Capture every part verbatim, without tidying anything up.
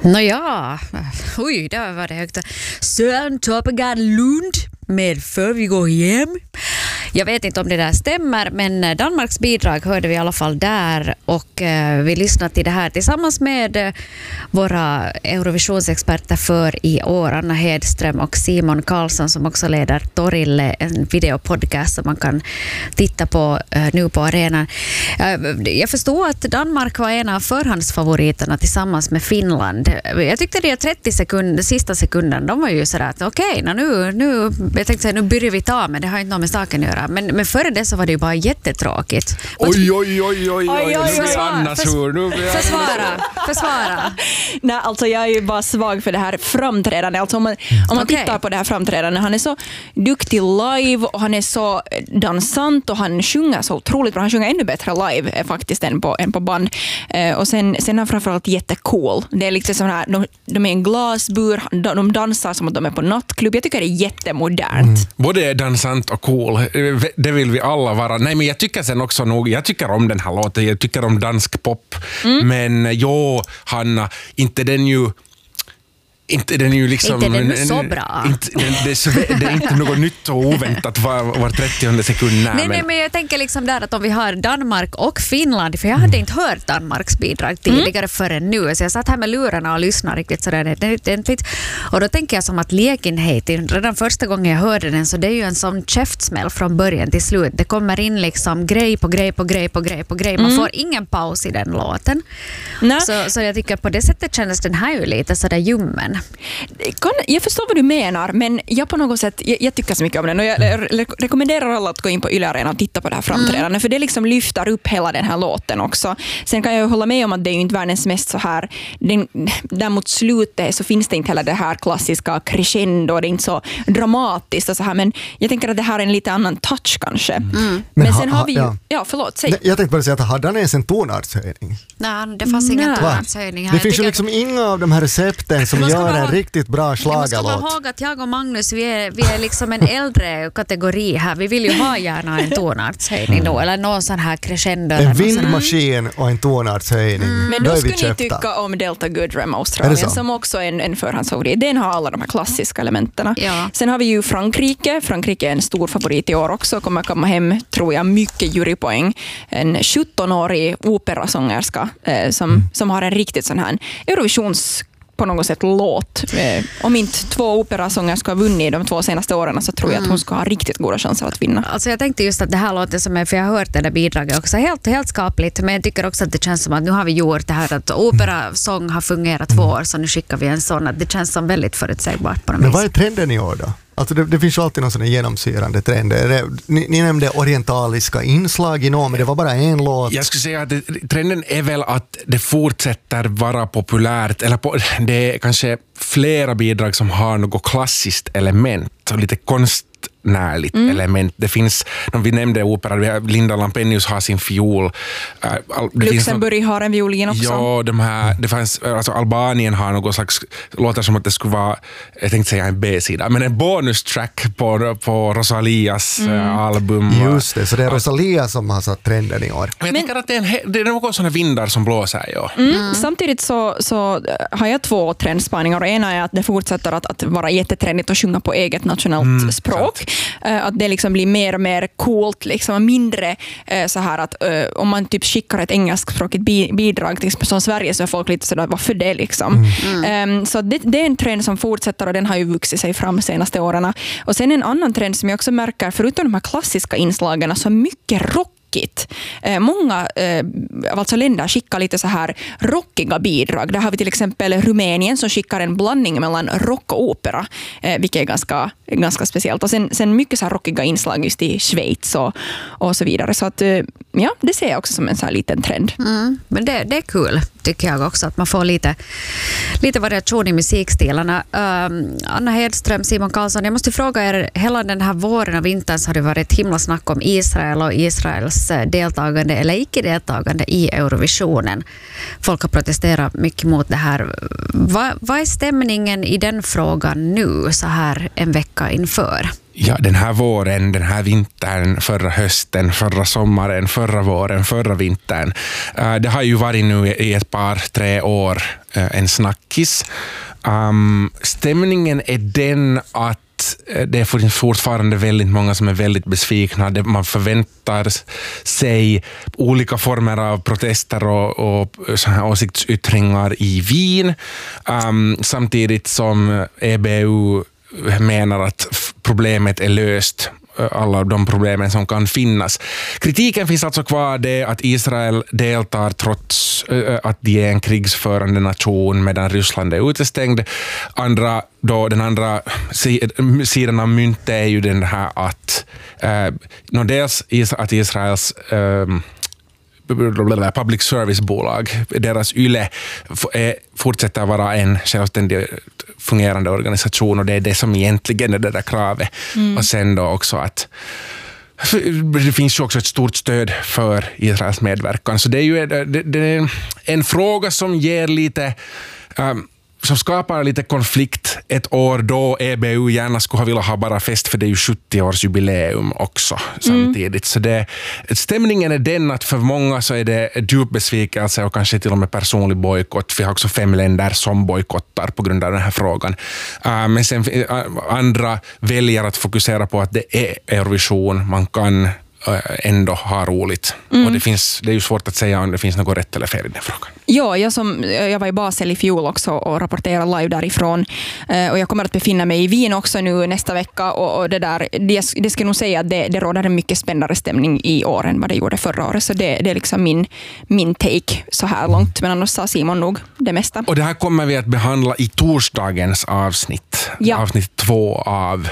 Nåja, oj, där var det högt. Søren Toppegaard Lund med För vi går hem. Jag vet inte om det där stämmer, men Danmarks bidrag hörde vi i alla fall där, och eh, vi lyssnade till det här tillsammans med eh, våra Eurovisionsexperter för i år, Anna Hedström och Simon Karlsson, som också leder Torille, en videopodcast som man kan titta på eh, nu på arenan. Eh, jag förstår att Danmark var en av förhandsfavoriterna tillsammans med Finland. Jag tyckte det trettio sekunder, sista sekunden, de var ju sådär att okej, okay, nu, nu, jag tänkte säga, nu börjar vi ta, men det har inte något med saken att göra. Men, men före det så var det ju bara jättetråkigt. Oj, oj, oj, oj, oj, oj, oj, försvara, försvara, försvara. Nej, alltså jag är ju bara svag för det här framträdande. Alltså om man, om man okay. tittar på det här framträdande, han är så duktig live och han är så dansant och han sjunger så otroligt bra. Han sjunger ännu bättre live faktiskt än på, än på band. Eh, och sen, sen är han framförallt jättecool. Det är liksom sån här, de, de är en glasbur, de, de dansar som att de är på nattklubb. Jag tycker det är jättemodernt. Mm. Både dansant och cool. Det vill vi alla vara. Nej, men jag tycker sen också nog, jag tycker om den här låten, jag tycker om dansk pop. Mm. Men jo, Hanna, inte den ju Inte den är ju liksom... Inte den är så bra. Inte, det, det, det är inte något nytt och oväntat var, var trettionde sekund. Nej, nej, men... men jag tänker liksom där att om vi har Danmark och Finland, för jag hade inte hört Danmarks bidrag tidigare mm. förrän nu, så jag satt här med lurarna och lyssnade riktigt sådär ordentligt. Och då tänker jag som att Lekinheiti, redan första gången jag hörde den, så det är ju en sån käftsmäll från början till slut. Det kommer in liksom grej på grej på grej på grej på grej. Man mm. får ingen paus i den låten. Så, så jag tycker på det sättet kändes den här ju lite sådär ljummen. Jag förstår vad du menar, men jag på något sätt, jag, jag tycker så mycket om den och jag re- rekommenderar alla att gå in på Yle Arena och titta på det här framträdandet, mm. för det liksom lyfter upp hela den här låten också. Sen kan jag hålla med om att det är ju inte världens mest så här, den, där mot slutet så finns det inte heller det här klassiska crescendo, det är inte så dramatiskt och så här, men jag tänker att det här är en lite annan touch kanske. Mm. Men, men sen ha, har vi ju, ja, ja förlåt, säg. Jag tänkte bara säga att hade han ens en tonartshöjning? Nej, det fanns ingen tonartshöjning här. Det finns ju liksom inga av de här recepten som gör en riktigt bra slagarlåt. Jag måste komma ihåg att jag och Magnus, vi är, vi är liksom en äldre kategori här. Vi vill ju ha gärna en tonartshöjning då, eller någon sån här crescendo. En vindmaskin och en tonartshöjning. Mm. Men då, då skulle ni tycka om Delta Goodrem Australien, som också är en, en förhandsfavorit. Den har alla de här klassiska elementen. Ja. Sen har vi ju Frankrike. Frankrike är en stor favorit i år också. Kommer komma hem, tror jag, mycket jurypoäng. En sjutton-årig operasångerska eh, som, mm. som har en riktigt sån här Eurovisions på något sätt låt. Eh, om inte två operasånger ska ha vunnit de två senaste åren, så tror jag mm. att hon ska ha riktigt goda chanser att vinna. Alltså jag tänkte just att det här låter som är, för jag har hört det där bidraget också, helt, helt skapligt, men jag tycker också att det känns som att nu har vi gjort det här att operasång har fungerat två år, så nu skickar vi en sån, att det känns som väldigt förutsägbart på de Men vad är trenden i år då? Alltså det, det finns ju alltid någon sån här genomsyrande trend. Ni, ni nämnde orientaliska inslag i någon, men det var bara en låt. Jag skulle säga att det, trenden är väl att det fortsätter vara populärt, eller på, det är kanske flera bidrag som har något klassiskt element och lite konst närligt mm. element. Det finns, de vi nämnde opera, Linda Lampenius har sin fiol. Det Luxemburg något, har en violin också. Ja, de här, det fanns, alltså Albanien har något slags, låter som att det skulle vara, jag tänkte säga en B-sida, men en bonustrack på, på Rosalias mm. album. Just det, så det är Rosalia som har satt trenden i år. Men jag men, tänker att det är, en, det är något sådana vindar som blåser. Ja. Mm. Mm. Samtidigt så, så har jag två trendspaningar, och ena är att det fortsätter att, att vara jättetrendigt att sjunga på eget nationellt mm, språk. Sant. Att det liksom blir mer och mer coolt, liksom mindre eh, så här att eh, om man typ skickar ett engelskspråkigt bi- bidrag till som Sverige, så är folk lite sådär, varför det liksom? Mm. Um, så det, det är en trend som fortsätter, och den har ju vuxit sig fram de senaste åren. Och sen en annan trend som jag också märker, förutom de här klassiska inslagen, så mycket rock. Eh, många eh, alltså länder skickar lite så här rockiga bidrag. Där har vi till exempel Rumänien som skickar en blandning mellan rock och opera, eh, vilket är ganska, ganska speciellt. Och sen, sen mycket så här rockiga inslag just i Schweiz och, och så vidare. Så att, eh, ja, det ser jag också som en så här liten trend. Mm, men det, det är kul, tycker jag också, att man får lite, lite variation i musikstilarna. Um, Anna Hedström, Simon Karlsson, jag måste fråga er, hela den här våren och vintern så har det varit himla snack om Israel och Israels deltagande eller icke-deltagande i Eurovisionen. Folk har protesterat mycket mot det här. Va, vad är stämningen i den frågan nu så här en vecka inför? ja, den här våren, den här vintern, förra hösten, förra sommaren, förra våren, förra vintern. Uh, det har ju varit nu i ett par, tre år uh, en snackis. Um, stämningen är den att det finns fortfarande väldigt många som är väldigt besvikna. Man förväntar sig olika former av protester och, och så här åsiktsyttringar i Wien. Um, samtidigt som E B U menar att problemet är löst, alla de problemen som kan finnas. Kritiken finns alltså kvar det att Israel deltar trots att de är en krigsförande nation medan Ryssland är utestängd. Andra, då, den andra sidan av myntet är ju den här att eh, dels att Israels eh, public service-bolag, deras YLE fortsätter vara en självständig fungerande organisation, och det är det som egentligen är det där kravet. Mm. Och sen då också att det finns ju också ett stort stöd för Israels medverkan. Så det är ju det, det är en fråga som ger lite um, som skapar lite konflikt ett år då E B U gärna skulle ha velat ha bara fest, för det är ju sjuttio-årsjubileum också samtidigt. Mm. Så det, stämningen är den att för många så är det djup besvikelse och kanske till och med personlig bojkott. Vi har också fem länder som bojkottar på grund av den här frågan. Uh, men sen uh, andra väljer att fokusera på att det är Eurovision, man kan ändå ha roligt. Mm. Och det, finns, det är ju svårt att säga om det finns något rätt eller fel i den frågan. Ja, jag, som, jag var i Basel i fjol också och rapporterade live därifrån. Eh, och jag kommer att befinna mig i Wien också nu nästa vecka. Och, och det, där, det, det ska nog säga att det, det råder en mycket spännande stämning i år än vad det gjorde förra året. Så det, det är liksom min, min take så här långt. Men annars sa Simon nog det mesta. Och det här kommer vi att behandla i torsdagens avsnitt. Ja. Avsnitt två av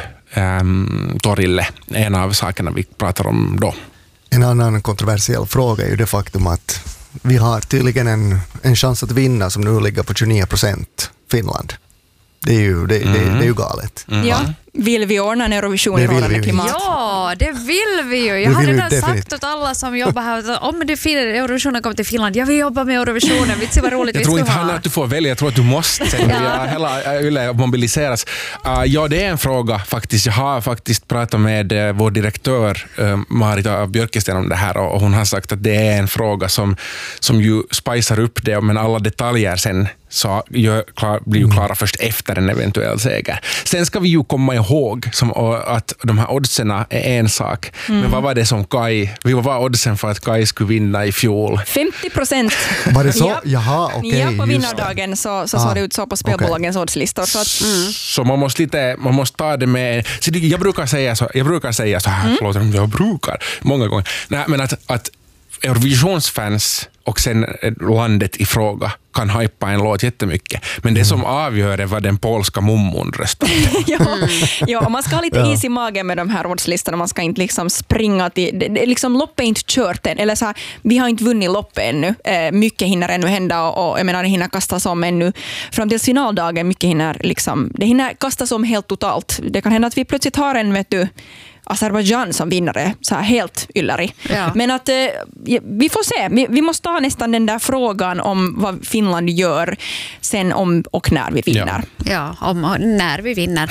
Um, Torille, en av sakerna vi pratar om då. En annan kontroversiell fråga är ju det faktum att vi har tydligen en, en chans att vinna som nu ligger på tjugonio procent Finland. Det är ju, det, mm. det, det är ju galet. Mm. Ja, vill vi ordna en Eurovision i rådande klimat? Ja, det vill vi ju. Jag har redan sagt åt alla som jobbar här om det fin- Eurovisionen kommer till Finland, jag vill jobba med Eurovisionen. Vet vad roligt jag vi tror inte ha. att du får välja, jag tror att du måste sen ja. hela Yle mobiliseras. Uh, ja, det är en fråga faktiskt. Jag har faktiskt pratat med uh, vår direktör uh, Marita Björkesten om det här, och hon har sagt att det är en fråga som, som ju spicar upp det, men alla detaljer sen så gör, klar, blir ju klara först efter en eventuell seger. Sen ska vi ju komma ihåg som, att de här oddserna är en sak. Mm. Men vad var det som Kai, vad var oddsen för att Kai skulle vinna i fjol? femtio procent. Var det så? Ja. Jaha, okej. Okay, ja, på vinnardagen så, så ah, såg det ut så på spelbolagens okay. oddslistor. Så, att, mm. så man måste lite, man måste ta det med, så det, jag brukar säga så, jag brukar säga så här, mm. förlåt, jag brukar, många gånger. Nej, men att, att Eurovisionsfans och sen landet i fråga kan hypa en låt jättemycket. Men det som avgör är vad den polska mummon röstar. ja, ja, man ska ha lite ja. is i magen med de här rådslistorna. Man ska inte liksom springa till... Det, det, liksom, loppet är inte kört än. Eller så här, vi har inte vunnit loppet ännu. Eh, mycket hinner ännu hända och, och jag menar, det hinner kastas om ännu. Fram till finaldagen, mycket hinner liksom... Det hinner kastas om helt totalt. Det kan hända att vi plötsligt har en, vet du... Azerbaijan som vinnare, så här helt ylleri. Ja. Men att eh, vi får se. Vi, vi måste ha nästan den där frågan om vad Finland gör sen om och när vi vinner. Ja, ja om och när vi vinner.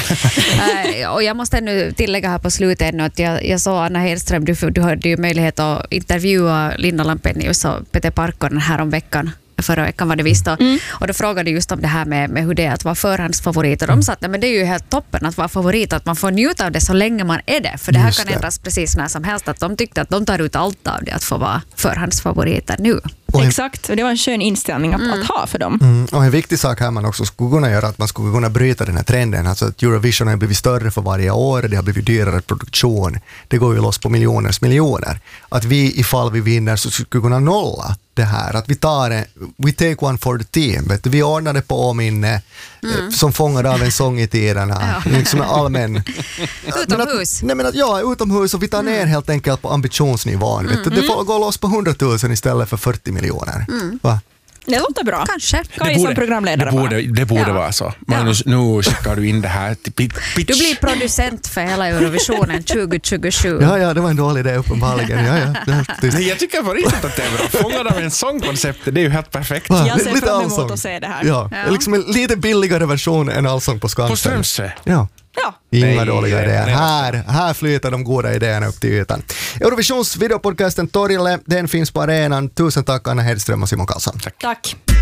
uh, och jag måste ännu tillägga här på slutet ännu att jag, jag såg Anna Hedström, du, du hade ju möjlighet att intervjua Linda Lampenius och Peter Parkkonen här om veckan. Förra veckan var det visst. Mm. Och då frågade just om det här med, med hur det är att vara förhandsfavorit. Och de sa att nej, men det är ju helt toppen att vara favorit, att man får njuta av det så länge man är det. För det här just kan det. ändras precis när som helst. Att de tyckte att de tar ut allt av det att få vara förhandsfavoriter nu. Och en, Exakt, och det var en skön inställning att, mm. att ha för dem. Mm. Och en viktig sak här man också skulle kunna göra, att man skulle kunna bryta den här trenden. Alltså att Eurovision har blivit större för varje år, det har blivit dyrare produktion. Det går ju loss på miljoners miljoner. Att vi, ifall vi vinner, så skulle kunna nolla det här. Att vi tar en, we take one for the team. Vet du? Vi ordnar det på åminne mm. som fångar av en sång i tiderna. Ja. Liksom allmän... utomhus. Nej, men att, ja, utomhus, och vi tar ner mm. helt enkelt på ambitionsnivån. Vet du? Det får gå loss på hundratusen istället för fyrtio miljoner. Mm. Va? Det låter bra. Kanske. Kaj som programledare. Det borde, det borde ja. vara så. Magnus, ja. nu skickar du in det här till pitch. Du blir producent för hela Eurovisionen tjugo tjugosju. Ja, ja, det var en dålig idé uppenbarligen. Ja, ja. Nej, jag tycker på riktigt att det är bra. Fångad av en sångkoncept, det är ju helt perfekt. Va? Jag ser fram emot att se det här. Ja, ja. Liksom en lite billigare version än Allsång på Skansen. På Strömsö? Ja. Ja. Inga Nej, dåliga nej, idéer. nej. Här, här flyter de goda idéerna upp till ytan. Eurovisions videopodcasten Torille, den finns på arenan. Tusen tack Anna Hedström och Simon Karlsson. Tack.